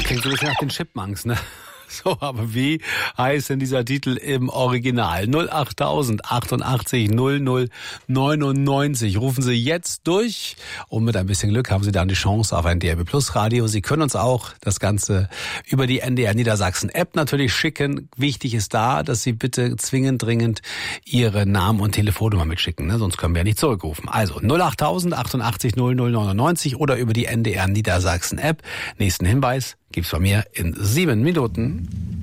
Klingt so ein bisschen nach den Chipmunks, ne? So, aber wie heißt denn dieser Titel im Original? 08000 88 00 99. Rufen Sie jetzt durch und mit ein bisschen Glück haben Sie dann die Chance auf ein DRB Plus Radio. Sie können uns auch das Ganze über die NDR Niedersachsen App natürlich schicken. Wichtig ist da, dass Sie bitte zwingend dringend Ihre Namen und Telefonnummer mitschicken, ne? Sonst können wir ja nicht zurückrufen. Also 08000 88 00 99 oder über die NDR Niedersachsen App. Nächsten Hinweis gibt's von mir in 7 Minuten.